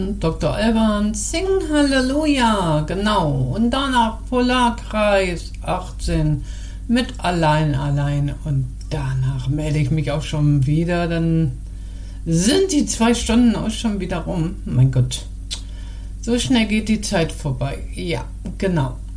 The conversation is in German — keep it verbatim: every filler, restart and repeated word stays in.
Doktor Alban, Sing Halleluja, genau. Und danach Polarkreis achtzehn mit Allein, Allein. Und danach melde ich mich auch schon wieder. Dann sind die zwei Stunden auch schon wieder rum. Mein Gott, so schnell geht die Zeit vorbei. Ja, genau.